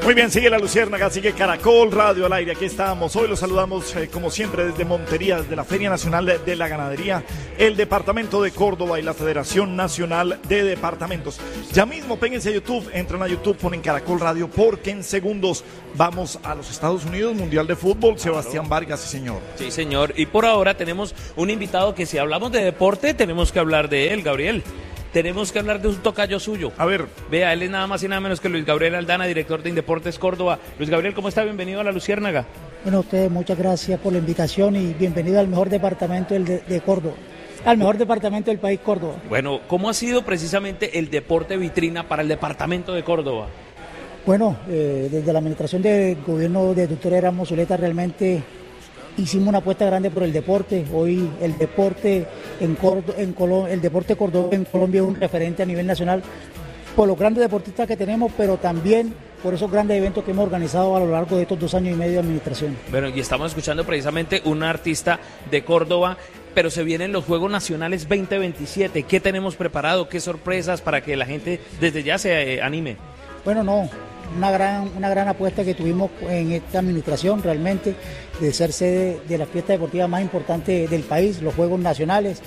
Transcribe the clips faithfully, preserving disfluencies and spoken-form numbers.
Muy bien, sigue La Luciérnaga, sigue Caracol Radio al aire, aquí estamos. Hoy los saludamos eh, como siempre desde Montería, desde la Feria Nacional de, de la Ganadería, el Departamento de Córdoba y la Federación Nacional de Departamentos. Ya mismo péguense a YouTube, entran a YouTube, ponen Caracol Radio, porque en segundos vamos a los Estados Unidos, Mundial de Fútbol, Sebastián Vargas, sí señor. Sí señor, y por ahora tenemos un invitado que si hablamos de deporte tenemos que hablar de él, Gabriel. Tenemos que hablar de un tocayo suyo. A ver. Vea, él es nada más y nada menos que Luis Gabriel Aldana, director de Indeportes Córdoba. Luis Gabriel, ¿cómo está? Bienvenido a La Luciérnaga. Bueno, a ustedes muchas gracias por la invitación y bienvenido al mejor departamento de, de Córdoba, al mejor departamento del país, Córdoba. Bueno, ¿cómo ha sido precisamente el deporte vitrina para el departamento de Córdoba? Bueno, eh, desde la administración del gobierno de doctor Erasmo Zuleta realmente hicimos una apuesta grande por el deporte. Hoy el deporte en, Córdoba, en Colo- el deporte cordobés en Colombia es un referente a nivel nacional por los grandes deportistas que tenemos, pero también por esos grandes eventos que hemos organizado a lo largo de estos dos años y medio de administración. Bueno, y estamos escuchando precisamente un artista de Córdoba, pero se vienen los Juegos Nacionales veinte veintisiete. ¿Qué tenemos preparado? ¿Qué sorpresas para que la gente desde ya se eh, anime? Bueno, no, una gran, una gran apuesta que tuvimos en esta administración realmente de ser sede de la fiesta deportiva más importante del país, los Juegos Nacionales.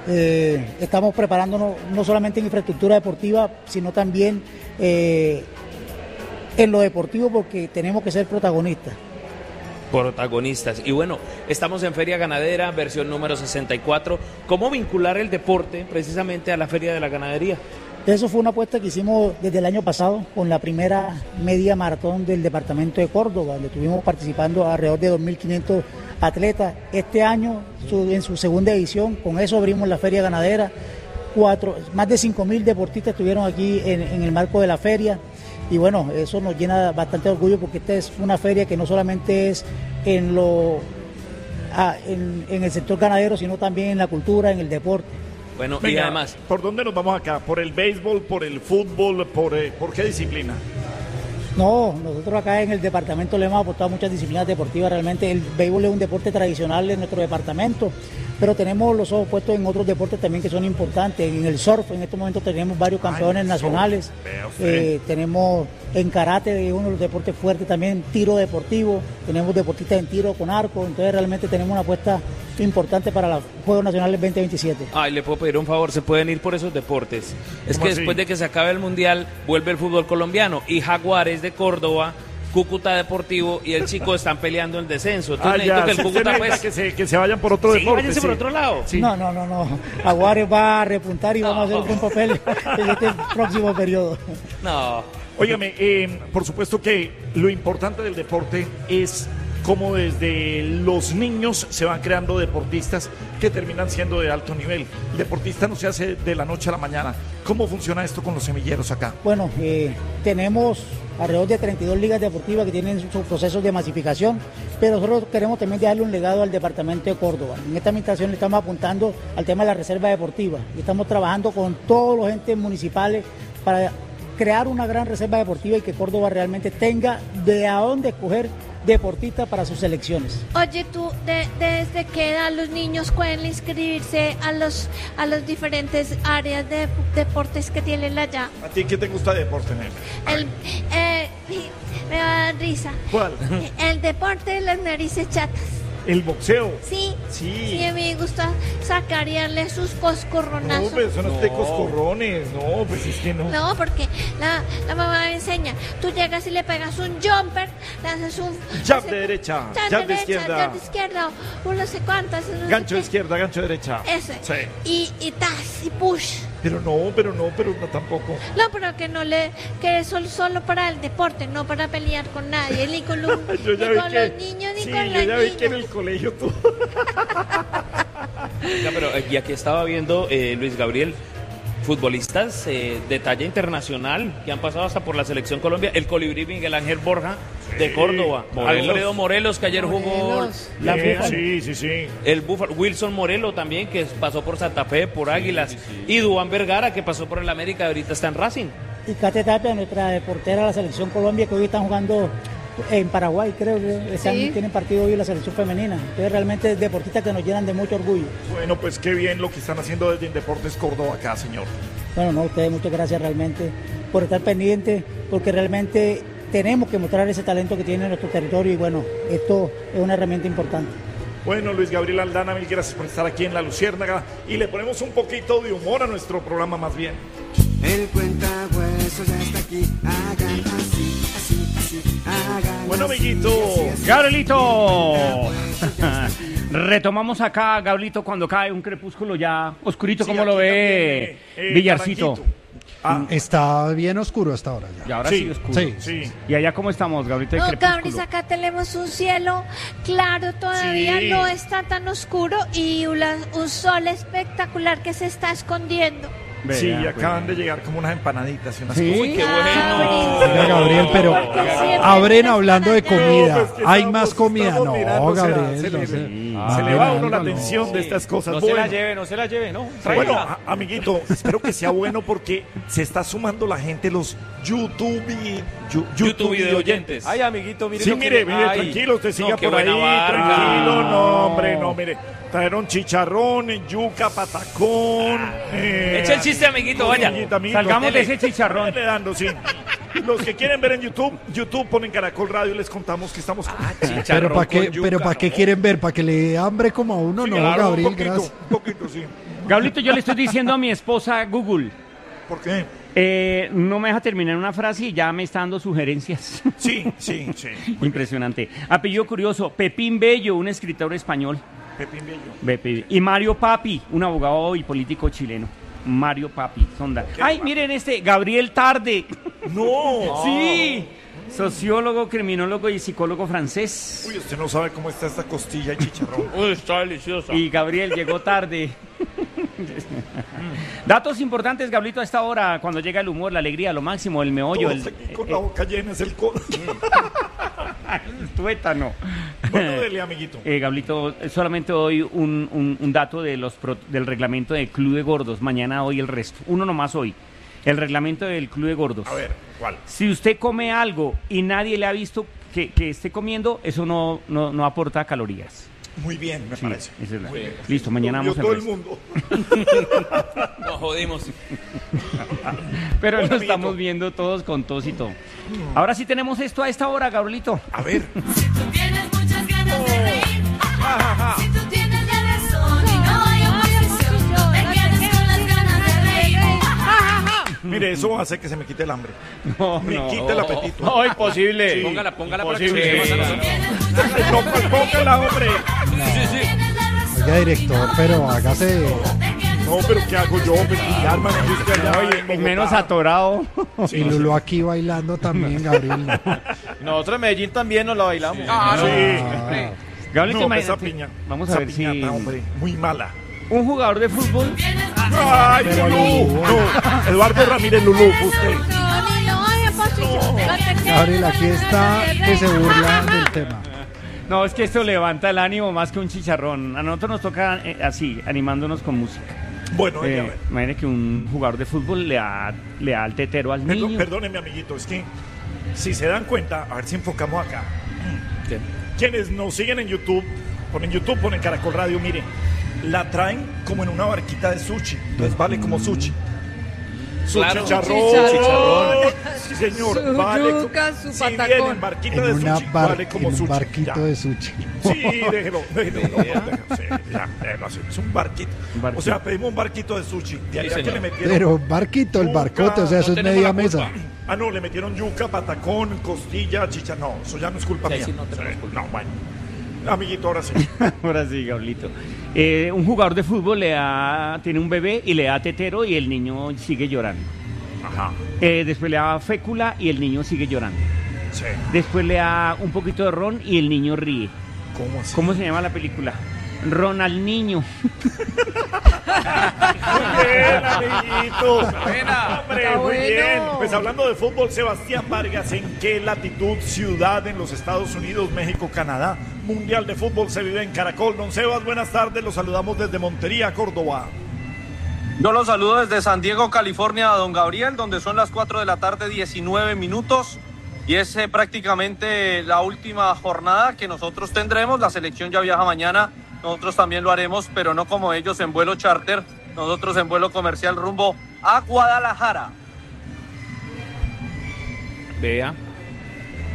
Eh, estamos preparándonos no solamente en infraestructura deportiva, sino también eh, en lo deportivo, porque tenemos que ser protagonistas. Protagonistas. Y bueno, estamos en Feria Ganadera, versión número sesenta y cuatro. ¿Cómo vincular el deporte precisamente a la Feria de la Ganadería? Eso fue una apuesta que hicimos desde el año pasado con la primera media maratón del departamento de Córdoba, donde estuvimos participando alrededor de dos mil quinientos atletas. Este año, su, en su segunda edición, con eso abrimos la Feria Ganadera. Cuatro, más de cinco mil deportistas estuvieron aquí en, en el marco de la feria. Y bueno, eso nos llena bastante de orgullo, porque esta es una feria que no solamente es en, lo, ah, en, en el sector ganadero, sino también en la cultura, en el deporte. Bueno, Venga, y además, ¿por dónde nos vamos acá? ¿Por el béisbol, por el fútbol, por, eh, ¿por qué disciplina? No, nosotros acá en el departamento le hemos aportado muchas disciplinas deportivas. Realmente el béisbol es un deporte tradicional en nuestro departamento, pero tenemos los ojos puestos en otros deportes también que son importantes. En el surf, en estos momentos tenemos varios campeones Ay, nacionales. Eh, tenemos en karate, uno de los deportes fuertes también, tiro deportivo. Tenemos deportistas en tiro con arco. Entonces realmente tenemos una apuesta importante para los Juegos Nacionales veinte veintisiete. Ay, le puedo pedir un favor, se pueden ir por esos deportes. Es que así? Después de que se acabe el Mundial, vuelve el fútbol colombiano y Jaguares de Córdoba, Cúcuta Deportivo y el Chico están peleando el descenso. Entonces Ah, ya, necesito que el Cúcuta, pues, que, se, que se vayan por otro sí, deporte. váyanse sí. por otro lado. Sí. No, no, no, no. Jaguares va a repuntar y vamos no. a hacer un buen papel en este próximo periodo. No. Óigame, eh, por supuesto que lo importante del deporte es cómo desde los niños se van creando deportistas que terminan siendo de alto nivel. El deportista no se hace de la noche a la mañana. ¿Cómo funciona esto con los semilleros acá? Bueno, eh, tenemos alrededor de treinta y dos ligas deportivas que tienen sus procesos de masificación, pero nosotros queremos también darle un legado al departamento de Córdoba. En esta administración le estamos apuntando al tema de la reserva deportiva y estamos trabajando con todos los entes municipales para crear una gran reserva deportiva y que Córdoba realmente tenga de a dónde escoger deportistas para sus selecciones. Oye, tú, de, ¿desde qué edad los niños pueden inscribirse a los a los diferentes áreas de deportes que tienen allá? ¿A ti qué te gusta de deporte, Nel? El, eh, me va a dar risa. ¿Cuál? El deporte de las narices chatas. ¿El boxeo? Sí, sí, sí, a mí me gusta sacar y darle sus coscorronazos. No, pero eso no, no. es de coscorrones, no, pues es que no. No, porque la, la mamá me enseña, tú llegas y le pegas un jumper, le haces un... Jab de derecha, jab de izquierda. Jab de izquierda, o no sé cuántas. No gancho de sé izquierda, gancho de derecha. Ese. Sí. Y, y tas, y push. Pero no, pero no, pero no tampoco. No, pero que no le, que es solo, solo para el deporte, no para pelear con nadie, ni con, los, Yo ni ya vi con que, los niños, ni sí, con yo las ya niñas. vi que en el colegio tú. Ya, pero y aquí estaba viendo eh, Luis Gabriel, futbolistas eh, de talla internacional que han pasado hasta por la selección Colombia. El colibrí Miguel Ángel Borja de Sí, Córdoba, Morelos. Alfredo Morelos, que ayer jugó Morelos. la Bien, FIFA. sí, sí, sí. El Búfalo, Wilson Morelo también, que pasó por Santa Fe, por Águilas, y Duván Vergara, que pasó por el América y ahorita está en Racing. Y Kate Tapia, nuestra portera de la selección Colombia, que hoy están jugando en Paraguay, creo que están, Sí. tienen partido hoy en la selección femenina. Entonces realmente deportistas que nos llenan de mucho orgullo. Bueno, pues qué bien lo que están haciendo desde Indeportes Córdoba acá, señor. Bueno, no, ustedes muchas gracias realmente por estar pendientes, porque realmente tenemos que mostrar ese talento que tiene nuestro territorio y bueno, esto es una herramienta importante. Bueno, Luis Gabriel Aldana, mil gracias por estar aquí en La Luciérnaga y le ponemos un poquito de humor a nuestro programa más bien. El cuentahuesos ya está aquí, hagan así, así, así, hagan Bueno, así, amiguito. así, así. Gabrielito. Retomamos acá, Gabrielito, cuando cae un crepúsculo ya oscurito, Sí, ¿cómo aquí lo ve, también, eh, eh, Villarcito? Naranjito. Ah, Está bien oscuro hasta ahora ya. Y ahora Sí, sí, oscuro. sí. sí. ¿Y allá cómo estamos, Gabrielito, de No, crepúsculo? Gabris, acá tenemos un cielo claro, todavía Sí. no está tan oscuro y una- un sol espectacular que se está escondiendo. Vea, Sí, pues. acaban de llegar como unas empanaditas y unas Sí. cosas. Uy, qué Ah, bueno. Oiga, Gabriel, pero Porque siempre abren tienes hablando de para allá. comida. No, pues que Hay estamos- más comida. estamos No, mirando, o sea, Gabriel. se no le- sé. Se Ah, le va a uno la no. atención de estas cosas. No se Bueno. la lleve, no se la lleve, ¿no? Bueno, Tráigala. a- amiguito, espero que sea bueno porque se está sumando la gente, los YouTube y Yu- YouTube video oyentes. Ay, amiguito, mire. Sí, lo que mire, le- mire, Ay. tranquilo, usted siga No, qué por ahí, buena barca. tranquilo, no, hombre, no, mire, trajeron chicharrón, yuca, patacón. Eh, Echa el chiste, amiguito, vaya. amiguito, amiguito, Salgamos de dele. ese chicharrón. Dele dando, sí. Los que quieren ver en YouTube, YouTube ponen Caracol Radio, les contamos que estamos con... Pero ¿para qué, pero ¿para qué quieren ver? ¿Para que le dé hambre como a uno? Sí, No, claro, Gabriel, un poquito, gracias. un poquito, sí. Gabrielito, yo le estoy diciendo a mi esposa Google, ¿Por qué? eh, no me deja terminar una frase y ya me está dando sugerencias. Sí, sí, sí. Impresionante. Apellido curioso, Pepín Bello, un escritor español. Pepín Bello. Pepe- Y Mario Papi, un abogado y político chileno. Mario Papi, sonda. Ay, miren este, Gabriel Tarde. No. Sí, sociólogo, criminólogo y psicólogo francés. Uy, usted no sabe cómo está esta costilla y chicharrón. Uy, está deliciosa. Y Gabriel llegó tarde. Datos importantes, Gablito, a esta hora, cuando llega el humor, la alegría, lo máximo, el meollo, Todos el, aquí con eh, la boca llena es el codo. el tuétano. Bueno, dele, amiguito. Eh, Gablito, solamente hoy un, un- un dato de los pro- del reglamento del Club de Gordos. Mañana hoy el resto. Uno nomás hoy. El reglamento del Club de Gordos. A ver, ¿cuál? Si usted come algo y nadie le ha visto que, que esté comiendo, eso no, no, no aporta calorías. Muy bien, me Sí, parece. esa es la- Muy bien. Listo, mañana Yo vamos al todo el resto. mundo. Nos jodimos. Pero Bueno, lo amiguito. estamos viendo todos con tos y todo. Ahora sí tenemos esto a esta hora, Gabrielito. A ver. Tienes muchas ganas de reír. Si tú tienes la razón y no hay oposición, no te quedes con las ganas de reír. Mire, eso hace que se me quite el hambre. No, Me no. quita el apetito. No, imposible. Sí. Póngala, póngala para que Imposible. se quede más No, pues póngala, hombre. Sí, sí. Oiga, director, pero hágase. No, pero ¿qué hago yo? Pues pillarme, me gusta allá. Oye, en Bogotá. menos atorado. Y Lulo aquí bailando también, Gabriel. ¿no? Nosotros en Medellín también nos la bailamos. Ah, Gabrielito, No, esa imagínate. piña. Vamos a esa ver si piñata, hombre, muy mala. un jugador de fútbol. ¡Ay, Pero Lulú! Lulú. No, Eduardo Ramírez Lulú, usted. No, ni no hay oposición. No te quedes Gabriel, con aquí las está ganas de que reír. se burla del tema. No, es que esto levanta el ánimo más que un chicharrón. A nosotros nos toca eh, así, animándonos con música. Bueno, Eh, ya ver. imagine que un jugador de fútbol le da, le da el tetero al Perdón, niño. perdóneme, amiguito, es que si se dan cuenta, a ver si enfocamos acá. ¿Qué? Quienes nos siguen en YouTube, ponen YouTube, ponen Caracol Radio, miren, la traen como en una barquita de sushi, entonces vale como sushi. Su Claro. chicharrón. Chicharrón. Sí, señor. Su vale co- yuca, su si patacón. viene en barquita En, de una sushi, bar- vale como en un sushi. barquito ya. de sushi. Sí, déjelo, déjelo. No, déjelo, sí, ya, déjelo así, es un barquito. Un barquito. O sea, pedimos un barquito de sushi. De allá que señor. le metieron Pero barquito, el yuca, barcote, o sea, eso no es tenemos media la mesa. culpa. Ah, no, le metieron yuca, patacón, costilla, chicha. No, eso ya no es culpa Sí, mía. sí, no tenemos culpa. No, bueno. Amiguito, ahora sí. Ahora sí, Gablito. Eh, un jugador de fútbol le da, tiene un bebé y le da tetero y el niño sigue llorando. Ajá. Eh, después le da fécula y el niño sigue llorando. Sí. Después le da un poquito de ron y el niño ríe. ¿Cómo así? ¿Cómo se llama la película? Ron al niño. Muy bien, amiguitos. Buena. Hombre, Está muy bueno. bien. Pues hablando de fútbol, Sebastián Vargas, ¿en qué latitud, ciudad en los Estados Unidos, México, Canadá? Mundial de fútbol se vive en Caracol. Don Sebas, buenas tardes. Los saludamos desde Montería, Córdoba. Yo los saludo desde San Diego, California, don Gabriel, donde son las cuatro de la tarde, diecinueve minutos. Y es eh, prácticamente la última jornada que nosotros tendremos. La selección ya viaja mañana, nosotros también lo haremos, pero no como ellos en vuelo charter, nosotros en vuelo comercial rumbo a Guadalajara. Vea.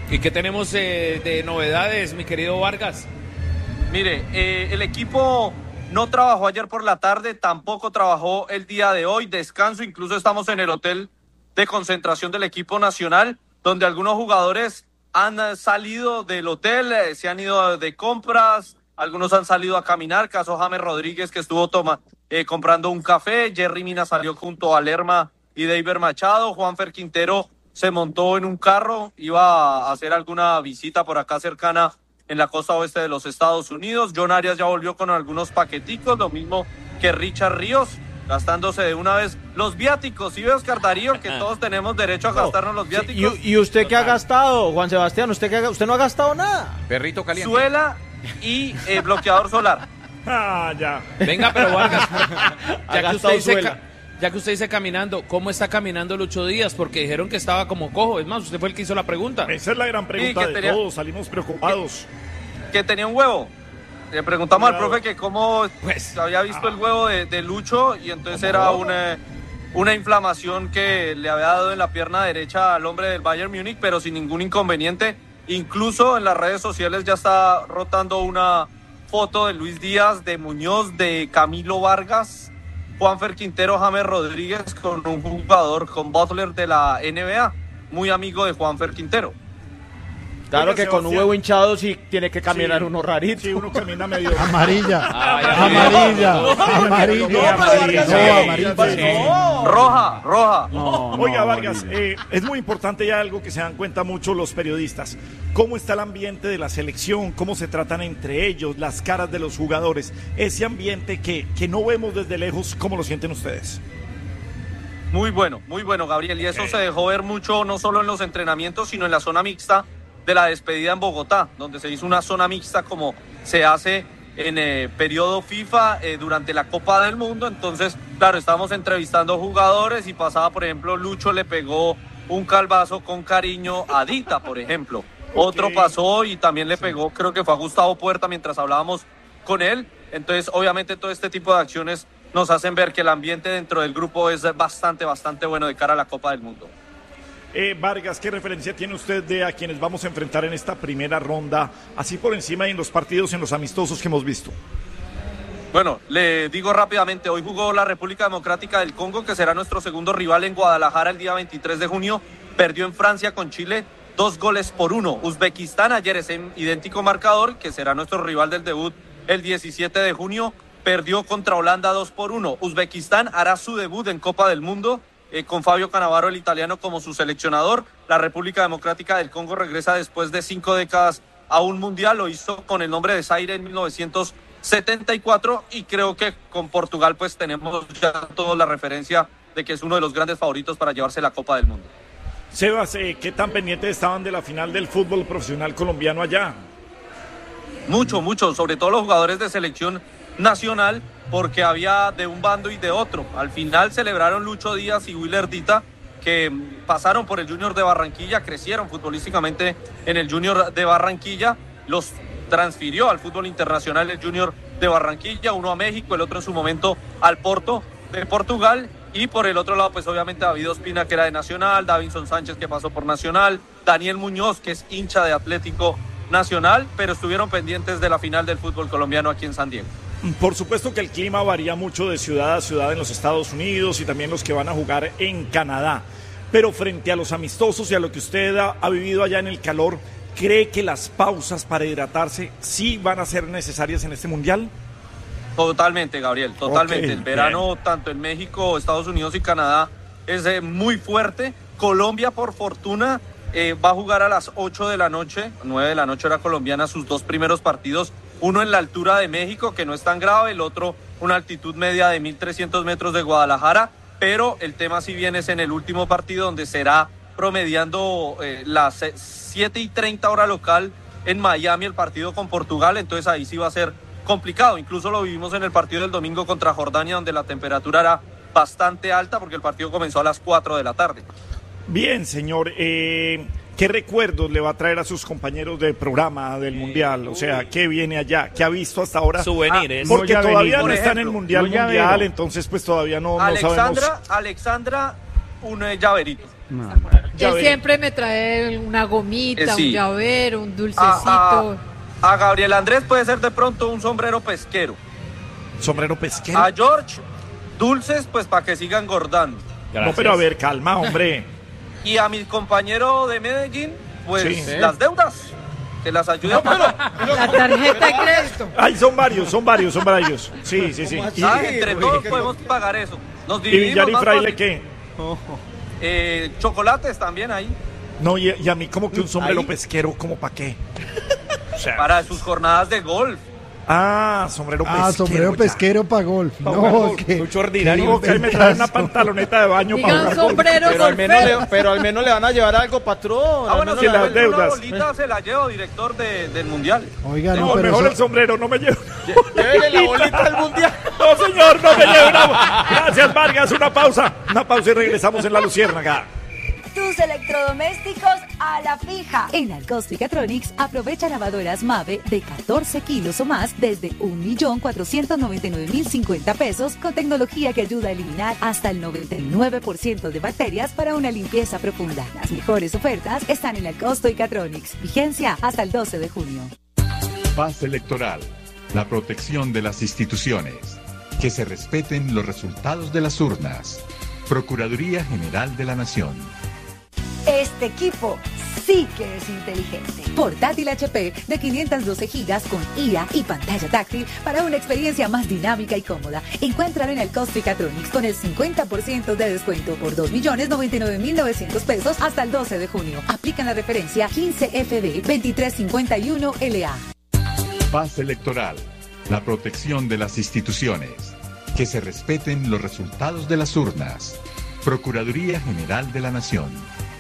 ¿Y qué tenemos eh, de novedades, mi querido Vargas? Mire, eh, el equipo no trabajó ayer por la tarde, tampoco trabajó el día de hoy, descanso, incluso estamos en el hotel de concentración del equipo nacional, donde algunos jugadores han salido del hotel, eh, se han ido de compras, algunos han salido a caminar, caso James Rodríguez que estuvo toma, eh, comprando un café, Jerry Mina salió junto a Lerma y David Machado, Juanfer Quintero se montó en un carro, iba a hacer alguna visita por acá cercana en la costa oeste de los Estados Unidos. John Arias ya volvió con algunos paqueticos, lo mismo que Richard Ríos, gastándose de una vez los viáticos. Y ve, Oscar Darío, que todos tenemos derecho a gastarnos los viáticos. ¿Y, y usted qué ha gastado, Juan Sebastián? ¿Usted, qué ha, usted no ha gastado nada? Perrito caliente. Suela y eh, bloqueador solar. Ah, ya. Venga, pero Vargas, ya que, usted dice, suela. ca- ya que usted dice caminando, ¿cómo está caminando Lucho Díaz? Porque dijeron que estaba como cojo. Es más, usted fue el que hizo la pregunta. Esa es la gran pregunta Sí, que de tenía- todos, salimos preocupados. Que tenía un huevo. Le preguntamos al Cuidado. profe que cómo Pues, había visto el huevo de, de Lucho y entonces era una, una inflamación que le había dado en la pierna derecha al hombre del Bayern Múnich, pero sin ningún inconveniente. Incluso en las redes sociales ya está rotando una foto de Luis Díaz, de Muñoz, de Camilo Vargas, Juanfer Quintero, James Rodríguez con un jugador, con Butler de la N B A, muy amigo de Juanfer Quintero. Claro Oiga, que con un Sebastián. huevo hinchado sí tiene que caminar Sí, uno rarito. Sí, uno camina medio. Amarilla. Ay, Amarilla. no, no, Amarilla. no, Amarilla. no, No, no, amarilla. no. Roja, roja. No, Oiga, no, Vargas, no. eh, es muy importante ya algo que se dan cuenta mucho los periodistas. ¿Cómo está el ambiente de la selección? ¿Cómo se tratan entre ellos? Las caras de los jugadores. Ese ambiente que, que no vemos desde lejos, ¿cómo lo sienten ustedes? Muy bueno, muy bueno, Gabriel. Y eso se dejó ver mucho, no solo en los entrenamientos, sino en la zona mixta de la despedida en Bogotá, donde se hizo una zona mixta como se hace en eh, periodo FIFA eh, durante la Copa del Mundo. Entonces, claro, estábamos entrevistando jugadores y pasaba, por ejemplo, Lucho le pegó un calvazo con cariño a Dita, por ejemplo. Otro pasó y también le pegó, creo que fue a Gustavo Puerta mientras hablábamos con él. Entonces, obviamente, todo este tipo de acciones nos hacen ver que el ambiente dentro del grupo es bastante, bastante bueno de cara a la Copa del Mundo. Eh, Vargas, ¿qué referencia tiene usted de a quienes vamos a enfrentar en esta primera ronda, así por encima y en los partidos, en los amistosos que hemos visto? Bueno, le digo rápidamente, hoy jugó la República Democrática del Congo, que será nuestro segundo rival en Guadalajara el día veintitrés de junio. Perdió en Francia con Chile dos goles por uno. Uzbekistán ayer es en idéntico marcador, que será nuestro rival del debut el diecisiete de junio. Perdió contra Holanda dos por uno. Uzbekistán hará su debut en Copa del Mundo eh, con Fabio Cannavaro, el italiano, como su seleccionador. La República Democrática del Congo regresa después de cinco décadas a un mundial. Lo hizo con el nombre de Zaire en mil novecientos setenta y cuatro y creo que con Portugal pues tenemos ya toda la referencia de que es uno de los grandes favoritos para llevarse la Copa del Mundo. Sebas, eh, ¿qué tan pendientes estaban de la final del fútbol profesional colombiano allá? Mucho, mucho, sobre todo los jugadores de selección nacional, porque había de un bando y de otro. Al final celebraron Lucho Díaz y Willer Dita, que pasaron por el Junior de Barranquilla, crecieron futbolísticamente en el Junior de Barranquilla, los transfirió al fútbol internacional el Junior de Barranquilla, uno a México, el otro en su momento al Porto de Portugal, y por el otro lado pues obviamente David Ospina, que era de Nacional, Davinson Sánchez, que pasó por Nacional, Daniel Muñoz, que es hincha de Atlético Nacional, pero estuvieron pendientes de la final del fútbol colombiano aquí en San Diego. Por supuesto que el clima varía mucho de ciudad a ciudad en los Estados Unidos y también los que van a jugar en Canadá, pero frente a los amistosos y a lo que usted ha, ha vivido allá en el calor, ¿cree que las pausas para hidratarse sí van a ser necesarias en este mundial? Totalmente, Gabriel, totalmente. Okay, el verano, bien. tanto en México, Estados Unidos y Canadá, es eh, muy fuerte. Colombia, por fortuna, eh, va a jugar a las ocho de la noche, nueve de la noche hora colombiana, sus dos primeros partidos. Uno en la altura de México, que no es tan grave, el otro una altitud media de mil trescientos metros de Guadalajara, pero el tema si bien es en el último partido, donde será promediando eh, las siete y treinta hora local en Miami el partido con Portugal, entonces ahí sí va a ser complicado. Incluso lo vivimos en el partido del domingo contra Jordania, donde la temperatura era bastante alta porque el partido comenzó a las cuatro de la tarde. Bien, señor, eh, ¿qué recuerdos le va a traer a sus compañeros del programa del Mundial? O sea, ¿qué viene allá? ¿Qué ha visto hasta ahora? Souvenirs. Ah, porque No, ya todavía venimos. no está en el Por Mundial ejemplo, no, ya Mundial, vengo. entonces pues todavía no, no Alexandra, sabemos. Alexandra, un eh, llaverito. No, bueno. Él siempre me trae una gomita, Eh, sí. un llavero, un dulcecito. A, a- a Gabriel Andrés puede ser de pronto un sombrero pesquero. ¿Sombrero pesquero? A George, dulces, pues para que siga engordando. No, pero a ver, calma, hombre. Y a mi compañero de Medellín, pues Sí. las deudas. Que las ayude a pagar. La tarjeta de crédito. Ay, son varios, son varios, son varios. Sí, sí, sí. Y, Ah, entre todos podemos pagar eso. Nos y dividimos Villar y más Fraile, fácil. ¿qué? Eh, chocolates también ahí. No, y, y a mí como que un sombrero Ahí. pesquero, ¿como para qué? O sea, Para sus jornadas de golf. ah, sombrero pesquero. Ah, sombrero ya. pesquero para golf. Pa' No, golf. que Mucho ordinario. No, que ahí me traen una pantaloneta de baño para Digan jugar golf. sombrero Pero al, menos golfero. le, pero al menos le van a llevar algo, patrón. Ah, Al bueno, menos si le las van a- deudas. una bolita se la llevo, director de- del mundial. Oiga, no, No, pero mejor eso- el sombrero, no me llevo. Llévele la bolita al mundial. No, señor, no me lleve una. Gracias, Vargas. Una pausa. Una pausa y regresamos en La Luciérnaga. Tus electrodomésticos a la fija. En Alcosto y Catronics aprovecha lavadoras Mave de catorce kilos o más desde un millón cuatrocientos noventa y nueve mil cincuenta pesos con tecnología que ayuda a eliminar hasta el noventa y nueve por ciento de bacterias para una limpieza profunda. Las mejores ofertas están en Alcosto y Catronics. Vigencia hasta el doce de junio. Paz electoral. La protección de las instituciones. Que se respeten los resultados de las urnas. Procuraduría General de la Nación. Este equipo sí que es inteligente. Portátil H P de quinientos doce gigas con I A y pantalla táctil para una experiencia más dinámica y cómoda. Encuéntralo en el Costo y Catronics con el cincuenta por ciento de descuento por dos millones noventa y nueve mil novecientos pesos hasta el doce de junio. Aplican la referencia quince F B veintitrés cincuenta y uno L A. Paz electoral. La protección de las instituciones. Que se respeten los resultados de las urnas. Procuraduría General de la Nación.